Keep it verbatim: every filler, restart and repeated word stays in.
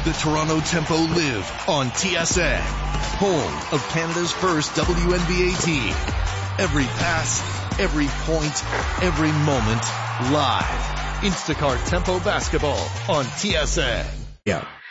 the Toronto Tempo live on T S N, home of Canada's first W N B A team. Every pass, every point, every moment, live. Instacart Tempo Basketball on T S N. Yeah.